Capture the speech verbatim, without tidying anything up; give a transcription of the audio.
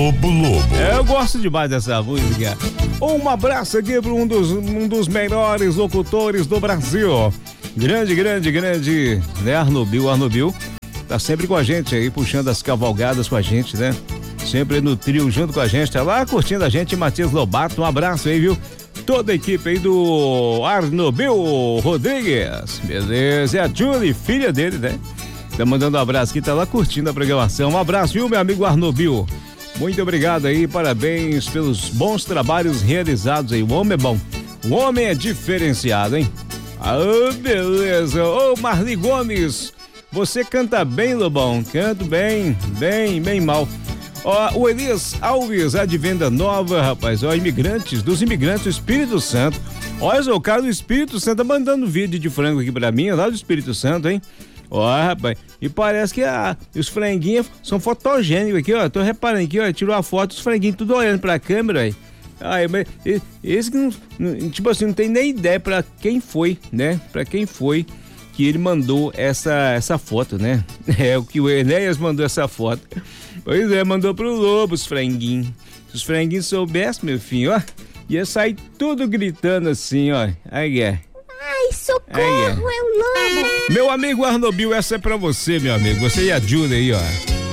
Lobo Lobo. É, eu gosto demais dessa música. Um abraço aqui para um dos, um dos melhores locutores do Brasil. Grande, grande, grande, né, Arnobil, Arnobil. Tá sempre com a gente aí, puxando as cavalgadas com a gente, né? Sempre no trio junto com a gente, tá lá curtindo a gente, Matias Lobato, um abraço aí, viu? Toda a equipe aí do Arnobil Rodrigues, beleza? É a Julie, filha dele, né? Tá mandando um abraço aqui, tá lá curtindo a programação. Um abraço, viu, meu amigo Arnobil? Muito obrigado aí, parabéns pelos bons trabalhos realizados aí. O homem é bom, o homem é diferenciado, hein? Ah, beleza. Ô, Marli Gomes, você canta bem, Lobão? Canto bem, bem, bem mal. Ó, o Elias Alves, é de Venda Nova, rapaz, ó, imigrantes, dos imigrantes do Espírito Santo. Olha, o cara do Espírito Santo tá mandando vídeo de frango aqui pra mim, lá do Espírito Santo, hein? Ó, rapaz, e parece que ah, os franguinhos são fotogênicos aqui, ó, tô reparando aqui, ó, tirou a foto, os franguinhos tudo olhando pra câmera, aí. Ai, mas esse que não, não, tipo assim, não tem nem ideia pra quem foi, né? Pra quem foi que ele mandou essa, essa foto, né? É, o que o Enéas mandou essa foto. Pois é, mandou pro Lobo os franguinhos. Se os franguinhos soubessem, meu filho, ó, ia sair tudo gritando assim, ó. Aí é. Ai, socorro, é. é o Lobo. Meu amigo Arnobil, essa é pra você, meu amigo. Você e a Júlia aí, ó.